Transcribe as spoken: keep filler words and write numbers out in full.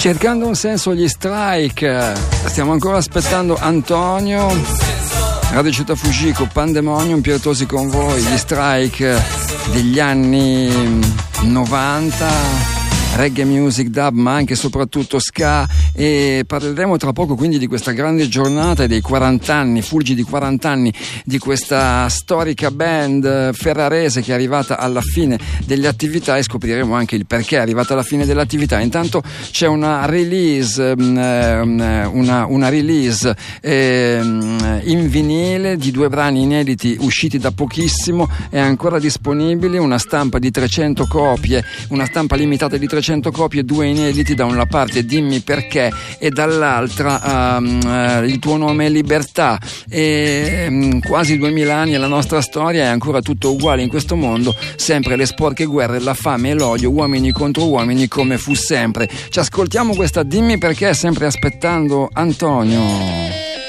Cercando un senso gli Strike, stiamo ancora aspettando Antonio. Radio Città Fujiko, Pandemonium, Piertosi con voi, gli Strike degli anni novanta. Reggae music, dub, ma anche e soprattutto ska, e parleremo tra poco quindi di questa grande giornata e dei quaranta anni, fulgidi quaranta anni di questa storica band ferrarese che è arrivata alla fine delle attività, e scopriremo anche il perché è arrivata alla fine delle attività. Intanto c'è una release una, una release eh, in vinile di due brani inediti usciti da pochissimo, è ancora disponibile, una stampa di trecento copie, una stampa limitata di trecento copie, due inediti, da una parte Dimmi perché e dall'altra um, uh, Il tuo nome è libertà, e um, quasi duemila anni e la nostra storia è ancora tutto uguale in questo mondo, sempre le sporche guerre, la fame e l'odio, uomini contro uomini come fu sempre. Ci ascoltiamo questa Dimmi perché, sempre aspettando Antonio.